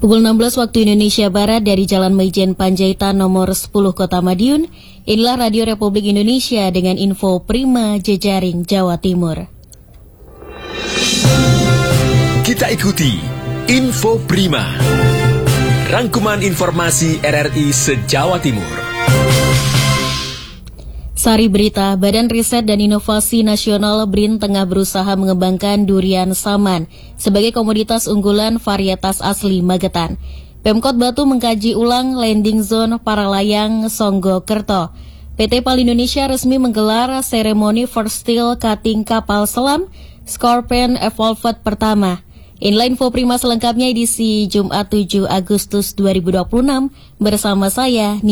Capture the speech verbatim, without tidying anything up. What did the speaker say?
Pukul enam belas waktu Indonesia Barat dari Jalan Maijen Panjaitan nomor sepuluh Kota Madiun, inilah Radio Republik Indonesia dengan info Prima Jejaring Jawa Timur. Kita ikuti Info Prima, rangkuman informasi R R I se-Jawa Timur. Sari berita, Badan Riset dan Inovasi Nasional B R I N tengah berusaha mengembangkan durian saman sebagai komoditas unggulan varietas asli Magetan. Pemkot Batu mengkaji ulang landing zone para layang Songgokerto. P T Pal Indonesia resmi menggelar seremoni first steel cutting kapal selam Scorpion Evolved pertama. Inilah info Prima selengkapnya edisi Jumat tujuh Agustus dua ribu dua puluh enam bersama saya